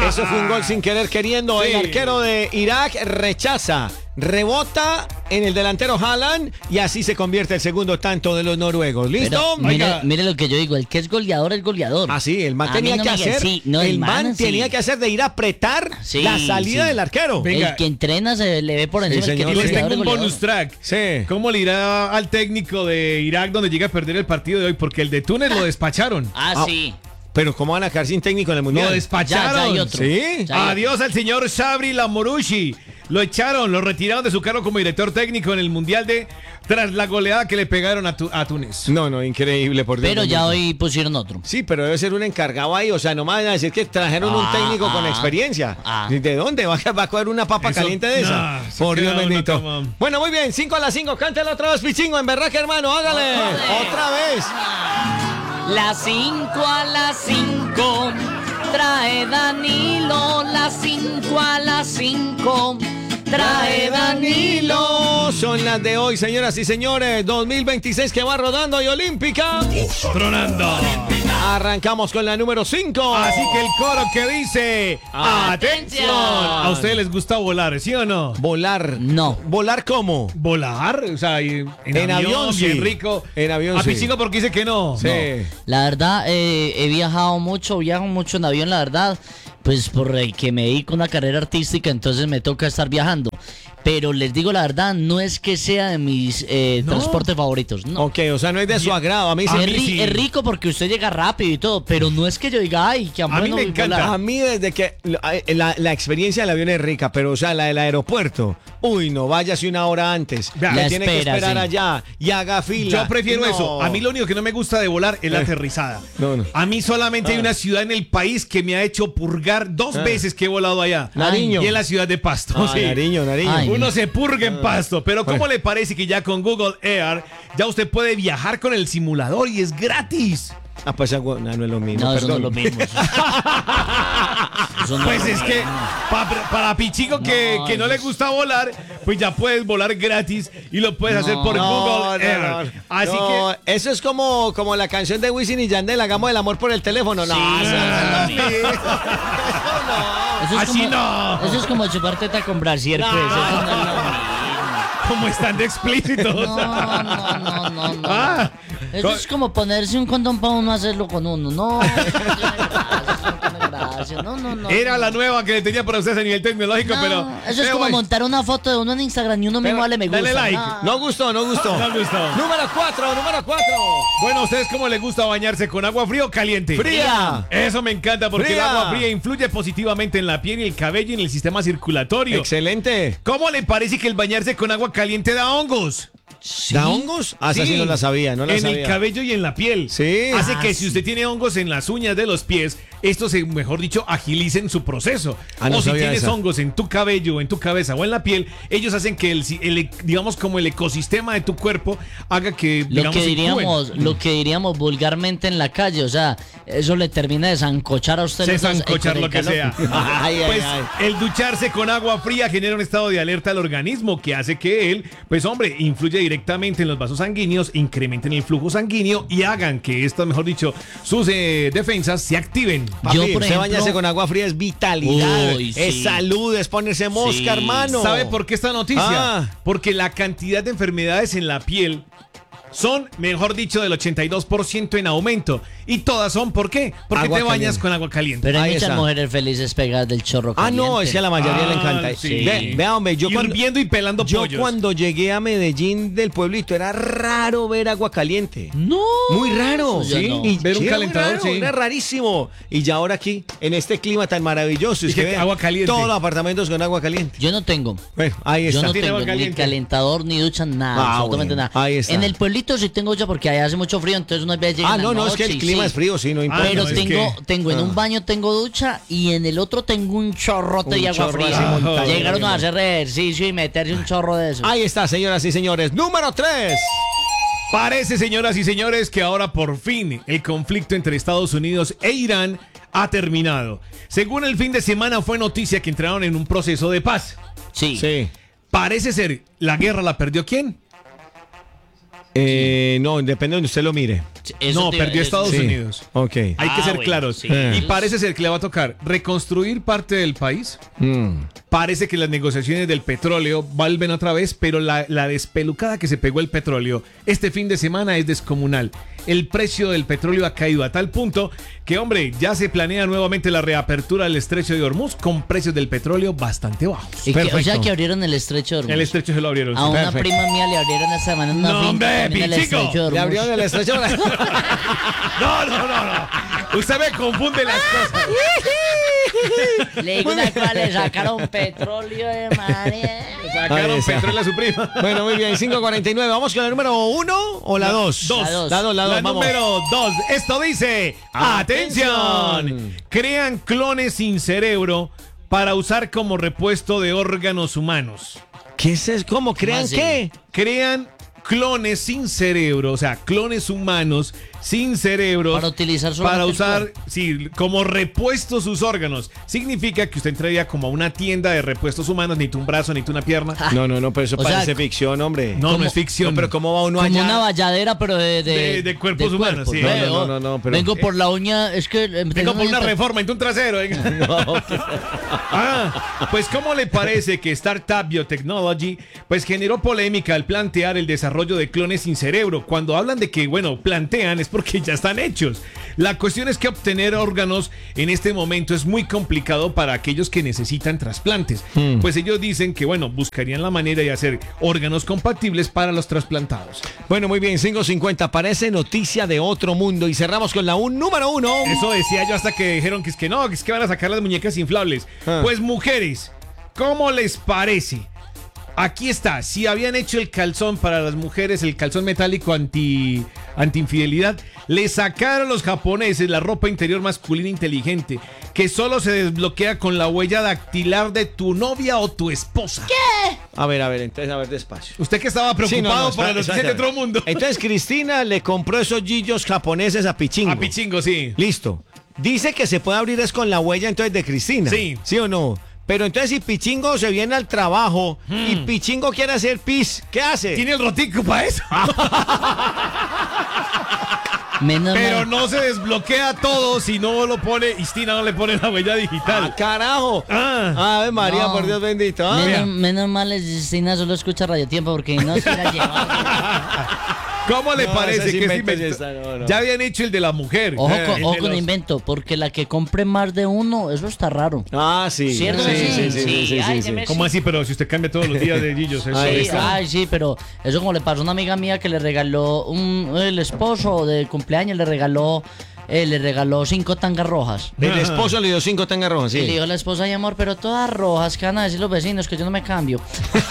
Eso fue un gol sin querer queriendo. Sí. El arquero de Irak rechaza, rebota en el delantero Haaland y así se convierte el segundo tanto de los noruegos. ¿Listo? Pero, mire lo que yo digo, el que es goleador es goleador. Ah, sí, el man A tenía mí no que me hacer. sí, no, el man sí. tenía que hacer de ir a apretar Sí, la salida sí. del arquero. Venga. El que entrena se le ve por encima. Sí, el que señor. Y es les goleador tengo un es goleador. bonus track. Sí. ¿Cómo le irá al técnico de Irak donde llega a perder el partido de hoy? Porque el de Túnez lo despacharon. Ah, sí. Pero ¿cómo van a quedar sin técnico en el Mundial? Lo Ya despacharon. hay otro. ¿Sí? Ya hay Adiós al señor Sabri Lamourouchi. Lo echaron, lo retiraron de su cargo como director técnico en el Mundial tras la goleada que le pegaron a Túnez. No, increíble, por Dios. Pero ya bendito. hoy pusieron otro. Sí, pero debe ser un encargado ahí. O sea, no me van a decir que trajeron un técnico con experiencia. ¿De dónde? ¿Va a coger una papa Eso- caliente de esa? nah, se Por Dios queda uno bendito. como- Bueno, muy bien. 5-5. Cántela otra vez, Pichingo. En verdad que, hermano, hágale. Otra vez. Las 5 a las 5 trae Danilo. Las 5 a las 5 trae Danilo. Son las de hoy, señoras y señores. 2026 que va rodando y olímpica. Tronando. Arrancamos con la número 5. Así que el coro que dice: ¡Atención! ¿A ustedes les gusta volar, sí o no? Volar. No. ¿Volar cómo? ¿Volar? O sea, en avión, sí. bien rico. En avión, A sí. Pichingo porque dice que no. Sí. La verdad, viajo mucho en avión, la verdad, pues porque me dedico a una carrera artística, entonces me toca estar viajando. Pero les digo la verdad, no es que sea de mis transportes favoritos, no. Ok, o sea, no es de su agrado. A mí sí. A Es, mí sí. es rico porque usted llega rápido y todo, pero no es que yo diga, ay, que A mí me encanta. A mí desde que la experiencia del avión es rica, pero o sea, la del aeropuerto, uy, no, váyase una hora antes. Vea, Le la tiene que espera, esperar sí. allá y haga fila. Yo prefiero No. eso. A mí lo único que no me gusta de volar es la aterrizada. No. A mí solamente hay una ciudad en el país que me ha hecho purgar 2 veces que he volado allá. Nariño. Y es la ciudad de Pasto. Ah, sí. Nariño. Ay, Uno se purga en Pasto. Pero ¿cómo le parece que ya con Google Air ya usted puede viajar con el simulador y es gratis? Ah, pues no es lo mismo. No, eso no perdón. es lo mismo. Eso no Pues lo es que mismo. para Pichico que no le gusta volar, pues ya puedes volar gratis y lo puedes hacer por Google Air. Así No, eso es como la canción de Wisin y Yandel, hagamos el amor por el teléfono. No, Sí, eso no es lo mismo. Eso es así como, no. Eso es como chupar teta con brasier, pues. Eso no es lo mismo. como están de explícitos. No. Ah, Eso es como ponerse un condón para uno hacerlo con uno. No, eso no tiene gracia. No. era la nueva que le tenía para ustedes a nivel tecnológico, No, pero eso es como bueno. montar una foto de uno en Instagram y uno mismo Pero dale me gusta. dale like. No gustó. No gustó. Número 4. Bueno, ¿a ustedes cómo les gusta bañarse? ¿Con agua fría o caliente? Fría. Eso me encanta porque Fría. el agua fría influye positivamente en la piel y el cabello y en el sistema circulatorio. Excelente. ¿Cómo le parece que el bañarse con agua caliente da hongos? ¿Da hongos? Ah, esa sí no la sabía, no la en sabía. el cabello y en la piel. Sí. Hace Ah, que sí. si usted tiene hongos en las uñas de los pies, estos, mejor dicho, agilicen su proceso. Ah, no o si sabía tienes esa. hongos en tu cabello, en tu cabeza o en la piel, ellos hacen que digamos como el ecosistema de tu cuerpo haga que Lo que incuben. diríamos vulgarmente en la calle, o sea, eso le termina de zancochar a usted. Se los dos, zancochar con lo el que calor. sea. Ay, Pues ay. el ducharse con agua fría genera un estado de alerta al organismo que hace que él, pues hombre, influye directamente en los vasos sanguíneos, incrementen el flujo sanguíneo y hagan que estas, mejor dicho, sus defensas se activen. Papi, Yo, por usted ejemplo- bañarse con agua fría es vitalidad, Uy, es sí. salud, es ponerse mosca, Sí. hermano. ¿Sabe por qué esta noticia? Ah. Porque la cantidad de enfermedades en la piel son, mejor dicho, del 82% en aumento. Y todas son, ¿por qué? Porque Agua te bañas caliente. con agua caliente. Pero hay Ahí muchas está. mujeres felices pegadas del chorro Ah, caliente. no, es que a la mayoría le encanta. sí. Vea, hombre, yo Hirviendo y pelando yo pollos. cuando llegué a Medellín del pueblito era raro ver agua caliente. No. Muy raro, Eso ya ¿sí? no. Y Ver un sí, era muy calentador, raro, sí. era rarísimo. Y ya ahora aquí, en este clima tan maravilloso, es Dije, que vea, agua caliente. todos los apartamentos con agua caliente. Yo no tengo. Bueno, ahí Yo está. no Tiene tengo agua ni caliente. calentador, ni ducha, nada, Ah, absolutamente bueno, nada. ahí está. En el pueblito sí tengo ducha porque allá hace mucho frío, entonces uno veces llega Ah, en la no, es que noche el y clima sí. es frío, sí, no importa. Pero no, es tengo en Ah. un baño tengo ducha y en el otro tengo un chorrote Un de agua chorro fría. así montaña. Llegaron a hacer ejercicio y meterse un chorro de eso. Ahí está, señoras y señores. Número 3. Parece, señoras y señores, que ahora por fin el conflicto entre Estados Unidos e Irán ha terminado. Según el fin de semana fue noticia que entraron en un proceso de paz. Sí. Sí. Parece ser, ¿la guerra la perdió quién? No, depende de donde usted lo mire. Eso No, te iba- perdió eso- Estados Sí. Unidos. Ok. Hay que ser bueno, claros. sí. Y parece ser que le va a tocar reconstruir parte del país. Mm. Parece que las negociaciones del petróleo vuelven otra vez, pero la despelucada que se pegó el petróleo este fin de semana es descomunal. El precio del petróleo ha caído a tal punto que, hombre, ya se planea nuevamente la reapertura del estrecho de Hormuz con precios del petróleo bastante bajos. Y que- o sea Perfecto. que abrieron el estrecho de Hormuz. El estrecho se lo abrieron. A una perfecto. prima mía le abrieron esta semana una No, finca hombre, también en el pichico. estrecho de Le Hormuz. abrió el estrecho. No. Usted me confunde las cosas. Le digo una cosa, le sacaron petróleo de María. Sacaron Ahí está. petróleo a su prima. Bueno, muy bien, 5:49. ¿Vamos con la número 1 o la 2? Dos. La dos. La La 2, vamos. número 2. Esto dice: ¡Atención! Crean clones sin cerebro para usar como repuesto de órganos humanos. ¿Qué es eso? ¿Cómo? ¿Crean así? qué? Crean clones sin cerebro, o sea, clones humanos sin cerebro. Para utilizar para solamente el usar, sí, como repuesto sus órganos. Significa que usted entraría como a una tienda de repuestos humanos, ni un brazo, ni una pierna. No, pero eso O sea, parece ficción, hombre. No, no ¿cómo? es ficción. No, pero ¿cómo va uno Como allá? una valladera, pero De cuerpos humanos, sí. Ve, No, pero- Vengo por la uña, es que... Vengo por una reforma en un trasero. Pues ¿cómo le parece que Startup Biotechnology pues generó polémica al plantear el desarrollo de clones sin cerebro? Cuando hablan de que, bueno, plantean es porque ya están hechos. La cuestión es que obtener órganos en este momento es muy complicado para aquellos que necesitan trasplantes. Pues ellos dicen que, bueno, buscarían la manera de hacer órganos compatibles para los trasplantados. Bueno, muy bien, 5:50. Parece noticia de otro mundo. Y cerramos con la número 1. Eso decía yo hasta que dijeron que es que no, que es que van a sacar las muñecas inflables. Ah. Pues mujeres, ¿cómo les parece? Aquí está, si habían hecho el calzón para las mujeres, el calzón metálico anti-infidelidad, le sacaron los japoneses la ropa interior masculina inteligente, que solo se desbloquea con la huella dactilar de tu novia o tu esposa. A ver, entonces, a ver, despacio. Usted que estaba preocupado Sí, por las noticias de otro mundo. Entonces Cristina le compró esos gillos japoneses a Pichingo. A Pichingo, sí. Listo. Dice que se puede abrir es con la huella entonces de Cristina. Sí. ¿Sí o no? Pero entonces si Pichingo se viene al trabajo y Pichingo quiere hacer pis, ¿qué hace? Tiene el rotico para eso. Menos Pero mal. no se desbloquea todo si no lo pone, Cristina no le pone la huella digital. ¡Ah, carajo! Ah. ¡Ave María, No. por Dios bendito! Ah, Menos mal, Cristina solo escucha Radio Tiempo porque no se la lleva. ¿Cómo le No, parece ese que es invento invento? ya está, no. Ya habían hecho el de la mujer. Ojo El con, de ojo con los- el invento, porque la que compre más de uno, eso está raro. sí. ¿Cierto? Sí. Ay, se me- ¿Cómo así? Pero si usted cambia todos los días de Gillos, eso Ahí Sí, está. ay, sí, pero eso como le pasó a una amiga mía que le regaló el esposo de cumpleaños, le regaló 5 tangas rojas. El esposo le dio 5 tangas rojas, Y le sí. dijo a la esposa, ay amor, pero todas rojas, ¿qué van a decir los vecinos? Que yo no me cambio.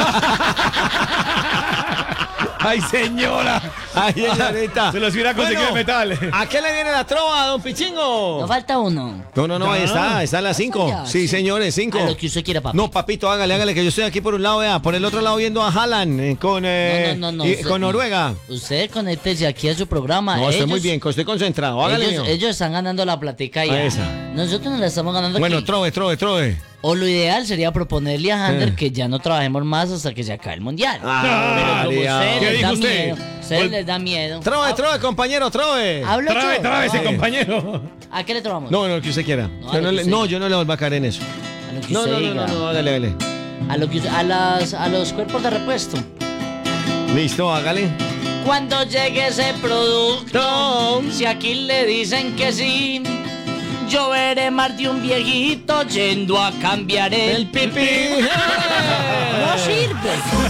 ¡Ay, señora! Ay, señorita. Se los hubiera conseguido de metal. ¿A qué le viene la trova, don Pichingo? No falta uno. No, ahí está las 5. Ya, Sí, sí. señores, 5. A lo que usted quiera, papi. No, papito, hágale, que yo estoy aquí por un lado, vea, por el otro lado viendo a Haaland con, No, y- usted- con Noruega. Usted conéctese aquí a su programa. No, estoy muy Ellos- bien, estoy concentrado, hágale mío. Ellos están ganando la platica A ya. esa. Nosotros no la estamos ganando Bueno, aquí. trove. O lo ideal sería proponerle a Hander Eh. que ya no trabajemos más hasta que se acabe el mundial. Ah, Pero como María. ustedes ¿Qué les dijo da usted? miedo. Ustedes Pues- les da miedo. Trove, compañero, trove. ¿Hablo yo? Trábese, Ay. compañero. ¿A qué le trabamos? No, lo que usted quiera. No, Yo a lo no, que le, usted no, diga. yo no le voy a caer en eso. A lo que No, usted diga. hágale. A lo que a los cuerpos de repuesto. Listo, hágale. Cuando llegue ese producto, si aquí le dicen que sí, yo veré más de un viejito yendo a cambiar el pipí. No sirve.